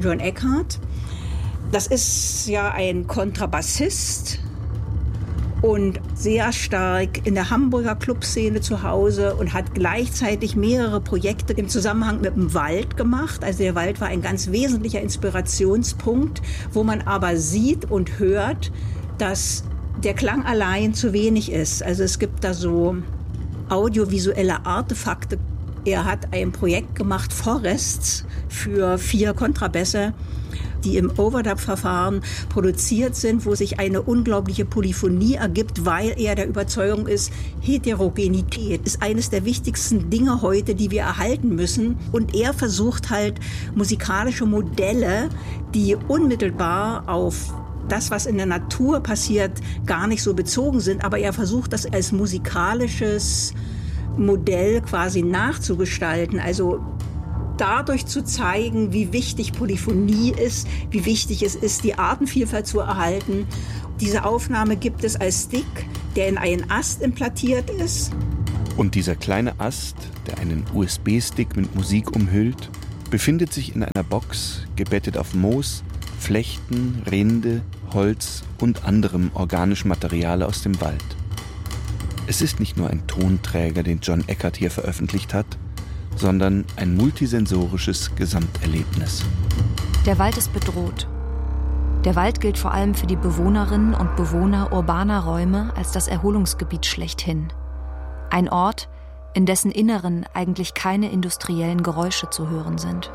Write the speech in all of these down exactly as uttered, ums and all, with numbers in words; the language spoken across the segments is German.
John Eckhardt. Das ist ja ein Kontrabassist und sehr stark in der Hamburger Clubszene zu Hause und hat gleichzeitig mehrere Projekte im Zusammenhang mit dem Wald gemacht. Also der Wald war ein ganz wesentlicher Inspirationspunkt, wo man aber sieht und hört, dass der Klang allein zu wenig ist. Also es gibt da so audiovisuelle Artefakte. Er hat ein Projekt gemacht, Forests, für vier Kontrabässe, die im Overdub-Verfahren produziert sind, wo sich eine unglaubliche Polyphonie ergibt, weil er der Überzeugung ist, Heterogenität ist eines der wichtigsten Dinge heute, die wir erhalten müssen. Und er versucht halt musikalische Modelle, die unmittelbar auf das, was in der Natur passiert, gar nicht so bezogen sind. Aber er versucht, das als musikalisches Modell quasi nachzugestalten. Also dadurch zu zeigen, wie wichtig Polyphonie ist, wie wichtig es ist, die Artenvielfalt zu erhalten. Diese Aufnahme gibt es als Stick, der in einen Ast implantiert ist. Und dieser kleine Ast, der einen U S B-Stick mit Musik umhüllt, befindet sich in einer Box, gebettet auf Moos, Flechten, Rinde, Holz und anderem organischem Material aus dem Wald. Es ist nicht nur ein Tonträger, den John Eckhardt hier veröffentlicht hat, sondern ein multisensorisches Gesamterlebnis. Der Wald ist bedroht. Der Wald gilt vor allem für die Bewohnerinnen und Bewohner urbaner Räume als das Erholungsgebiet schlechthin. Ein Ort, in dessen Inneren eigentlich keine industriellen Geräusche zu hören sind.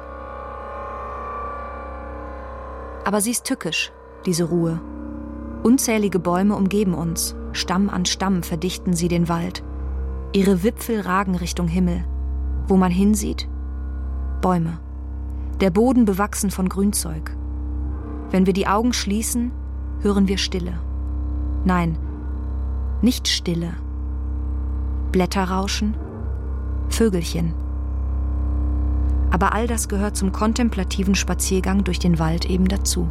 Aber sie ist tückisch, diese Ruhe. Unzählige Bäume umgeben uns, Stamm an Stamm verdichten sie den Wald. Ihre Wipfel ragen Richtung Himmel. Wo man hinsieht, Bäume. Der Boden bewachsen von Grünzeug. Wenn wir die Augen schließen, hören wir Stille. Nein, nicht Stille. Blätterrauschen, Vögelchen. Aber all das gehört zum kontemplativen Spaziergang durch den Wald eben dazu.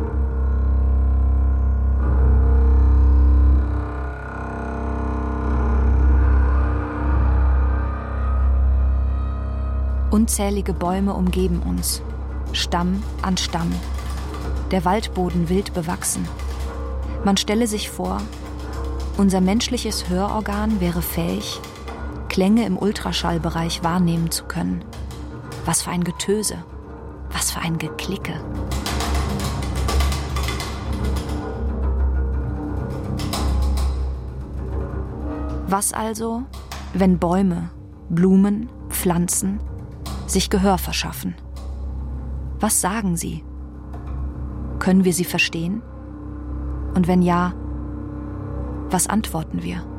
Unzählige Bäume umgeben uns, Stamm an Stamm. Der Waldboden wild bewachsen. Man stelle sich vor, unser menschliches Hörorgan wäre fähig, Klänge im Ultraschallbereich wahrnehmen zu können. Was für ein Getöse, was für ein Geklicke. Was also, wenn Bäume, Blumen, Pflanzen sich Gehör verschaffen? Was sagen sie? Können wir sie verstehen? Und wenn ja, was antworten wir?